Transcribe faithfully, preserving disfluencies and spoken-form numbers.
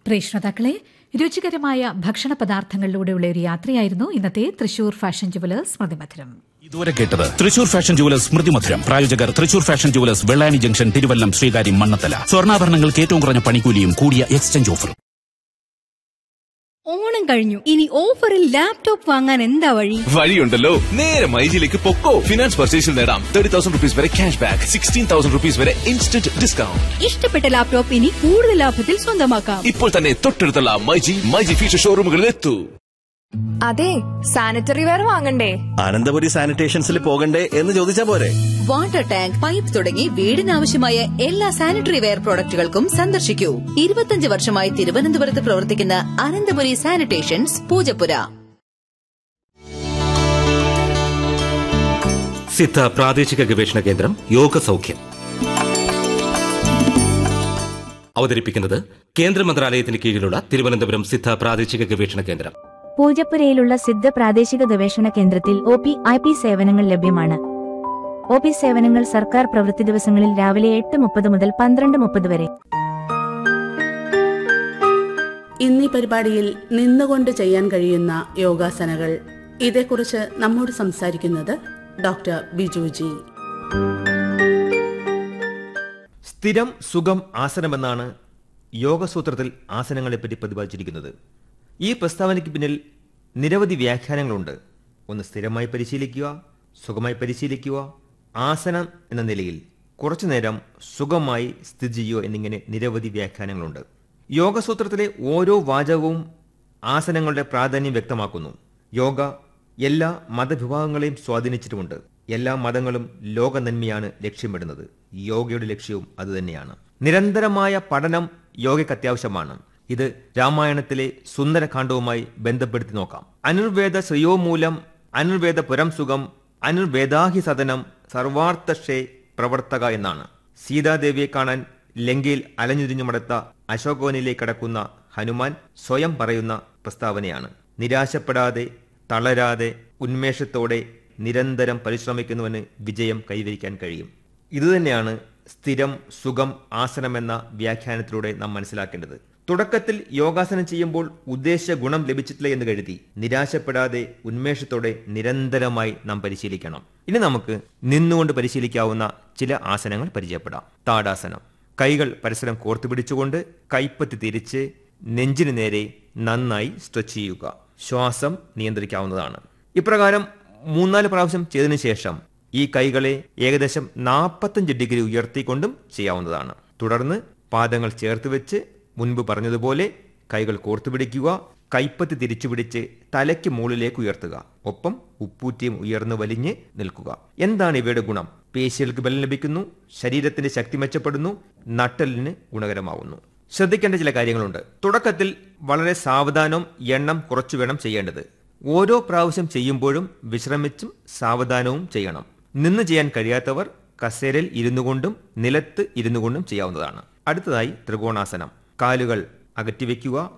പ്രിയ ശ്രോതാക്കളെ, രുചികരമായ ഭക്ഷണ പദാർത്ഥങ്ങളിലൂടെയുള്ള ഒരു യാത്രയായിരുന്നു ഇന്നത്തെ തൃശൂർ ഫാഷൻ ജുവലേഴ്സ് സ്മൃതിമധുരം. ഇതുവരെ കേട്ടത് തൃശൂർ ഫാഷൻ ജുവലേഴ്സ് സ്മൃതിമധുരം. പ്രായോജകർ Thrissur fashion jewellers, Vellani junction, Thiruvallam, Sreekaryam, Mannathala. സ്വർണ്ണാഭരണങ്ങൾക്ക് ഏറ്റവും കുറഞ്ഞ പണിക്കൂലിയും കൂടിയ എക്സ്ചേഞ്ച് ഓഫറും. ഓണം കഴിഞ്ഞു, ഇനി ഓഫറിൽ ലാപ്ടോപ്പ് വാങ്ങാൻ എന്താ വഴി? വഴിയുണ്ടല്ലോ, നേരെ മൈജിയിലേക്ക് പൊക്കോ. ഫിനാൻസ് പർച്ചേസിൽ നേടാം തേർട്ടി തൗസൻഡ് റുപ്പീസ് വരെ cash back, sixteen thousand rupees വരെ ഇൻസ്റ്റന്റ് ഡിസ്കൗണ്ട്. ഇഷ്ടപ്പെട്ട ലാപ്ടോപ്പ് ഇനി കൂടുതൽ ലാഭത്തിൽ സ്വന്തമാക്കാം. ഇപ്പോൾ തന്നെ തൊട്ടടുത്തുള്ള മൈജി മൈജി ഫീച്ചർ ഷോറൂമുകളിൽ എത്തൂ. അതെ, സാനിറ്ററി വെയർ വാങ്ങണ്ടേ? അനന്തപുരി സാനിറ്റേഷൻസിൽ പോകണ്ടേ എന്ന് ചോദിച്ചാ പോരെ. വാട്ടർ ടാങ്ക്, പൈപ്പ് തുടങ്ങി വീടിനാവശ്യമായ എല്ലാ സാനിറ്ററി വെയർ പ്രോഡക്റ്റുകൾക്കും സന്ദർശിക്കൂ. ഇരുപത്തിയഞ്ച് വർഷമായി തിരുവനന്തപുരത്ത് പ്രവർത്തിക്കുന്ന അനന്തപുരി സാനിറ്റേഷൻസ്, പൂജപ്പുര. സിദ്ധ പ്രാദേശിക ഗവേഷണ കേന്ദ്രം യോഗ സൗഖ്യം അവതരിപ്പിക്കുന്നത് കേന്ദ്ര മന്ത്രാലയത്തിന് കീഴിലുള്ള തിരുവനന്തപുരം സിദ്ധ പ്രാദേശിക ഗവേഷണ കേന്ദ്രം. പൂജപ്പുരയിലുള്ള സിദ്ധ പ്രാദേശിക ഗവേഷണ കേന്ദ്രത്തിൽ ഒ പി ഐ പി സേവനങ്ങൾ ലഭ്യമാണ്. ഒ പി സേവനങ്ങൾ സർക്കാർ പ്രവൃത്തി ദിവസങ്ങളിൽ രാവിലെ എട്ട് മുപ്പത് മുതൽ പന്ത്രണ്ട് മുപ്പത് വരെ. ഇന്നീ പരിപാടിയിൽ നിന്നുകൊണ്ട് ചെയ്യാൻ കഴിയുന്ന യോഗാസനകൾ, ഇതേക്കുറിച്ച് നമ്മോട് സംസാരിക്കുന്നത് ഡോക്ടർ ബിജുജി. സ്ഥിരം സുഖം ആസനമെന്നാണ് യോഗസൂത്രത്തിൽ ആസനങ്ങളെപ്പറ്റി പ്രതിപാദിച്ചിരിക്കുന്നത്. ഈ പ്രസ്താവനയ്ക്ക് പിന്നിൽ നിരവധി വ്യാഖ്യാനങ്ങളുണ്ട്. ഒന്ന് സ്ഥിരമായി പരിശീലിക്കുക, സുഖമായി പരിശീലിക്കുക, ആസനം എന്ന നിലയിൽ കുറച്ചുനേരം സുഖമായി സ്ഥിതി ചെയ്യുക എന്നിങ്ങനെ നിരവധി വ്യാഖ്യാനങ്ങളുണ്ട്. യോഗസൂത്രത്തിലെ ഓരോ വാചകവും ആസനങ്ങളുടെ പ്രാധാന്യം വ്യക്തമാക്കുന്നു. യോഗ എല്ലാ മതവിഭാഗങ്ങളെയും സ്വാധീനിച്ചിട്ടുമുണ്ട്. എല്ലാ മതങ്ങളും ലോക നന്മയാണ് ലക്ഷ്യമിടുന്നത്. യോഗയുടെ ലക്ഷ്യവും അതുതന്നെയാണ്. നിരന്തരമായ പഠനം യോഗയ്ക്ക് അത്യാവശ്യമാണ്. ഇത് രാമായണത്തിലെ സുന്ദരകാണ്ഡവുമായി ബന്ധപ്പെടുത്തി നോക്കാം. അനുർവേദ ശ്രേയോമൂലം, അനുർവേദ പുരം സുഖം, അനുർവേദാഹി സദനം, സർവാർത്ഥക്ഷേ പ്രവർത്തക എന്നാണ്. സീതാദേവിയെ കാണാൻ ലങ്കയിൽ അലഞ്ഞുതിരിഞ്ഞു മടത്ത അശോകവനിലേക്ക് കടക്കുന്ന ഹനുമാൻ സ്വയം പറയുന്ന പ്രസ്താവനയാണ്. നിരാശപ്പെടാതെ, തളരാതെ, ഉന്മേഷത്തോടെ നിരന്തരം പരിശ്രമിക്കുന്നവന് വിജയം കൈവരിക്കാൻ കഴിയും. ഇതുതന്നെയാണ് സ്ഥിരം സുഖം ആസനമെന്ന വ്യാഖ്യാനത്തിലൂടെ നാം മനസ്സിലാക്കേണ്ടത്. തുടക്കത്തിൽ യോഗാസനം ചെയ്യുമ്പോൾ ഉദ്ദേശിച്ച ഗുണം ലഭിച്ചിട്ടില്ല എന്ന് കരുതി നിരാശപ്പെടാതെ ഉന്മേഷത്തോടെ നിരന്തരമായി നാം പരിശീലിക്കണം. ഇനി നമുക്ക് നിന്നുകൊണ്ട് പരിശീലിക്കാവുന്ന ചില ആസനങ്ങൾ പരിചയപ്പെടാം. താടാസനം. കൈകൾ പരസ്പരം കോർത്തു പിടിച്ചുകൊണ്ട് കൈപ്പത്തി തിരിച്ച് നെഞ്ചിന് നേരെ നന്നായി സ്ട്രെച്ച് ചെയ്യുക. ശ്വാസം നിയന്ത്രിക്കാവുന്നതാണ്. ഇപ്രകാരം മൂന്നാല് പ്രാവശ്യം ചെയ്തതിനു ശേഷം ഈ കൈകളെ ഏകദേശം നാൽപ്പത്തഞ്ച് ഡിഗ്രി ഉയർത്തിക്കൊണ്ടും ചെയ്യാവുന്നതാണ്. തുടർന്ന് പാദങ്ങൾ ചേർത്ത് വെച്ച് മുൻപ് പറഞ്ഞതുപോലെ കൈകൾ കോർത്തു പിടിക്കുക, കൈപ്പത്തി തിരിച്ചു പിടിച്ച് തലയ്ക്ക് മുകളിലേക്ക് ഉയർത്തുക. ഒപ്പം ഉപ്പൂറ്റിയും ഉയർന്നു വലിഞ്ഞ് നിൽക്കുക. എന്താണ് ഇവയുടെ ഗുണം? പേശികൾക്ക് ബലം ലഭിക്കുന്നു, ശരീരത്തിന്റെ ശക്തി മെച്ചപ്പെടുന്നു, നട്ടലിന് ഗുണകരമാവുന്നു. ശ്രദ്ധിക്കേണ്ട ചില കാര്യങ്ങളുണ്ട്. തുടക്കത്തിൽ വളരെ സാവധാനവും എണ്ണം കുറച്ചു വേണം ചെയ്യേണ്ടത്. ഓരോ പ്രാവശ്യം ചെയ്യുമ്പോഴും വിശ്രമിച്ചും സാവധാനവും ചെയ്യണം. നിന്ന് ചെയ്യാൻ കഴിയാത്തവർ കസേരയിൽ ഇരുന്നു കൊണ്ടും നിലത്ത് ഇരുന്നു കൊണ്ടും ചെയ്യാവുന്നതാണ്. അടുത്തതായി ത്രികോണാസനം. കാലുകൾ അകറ്റിവെക്കുക,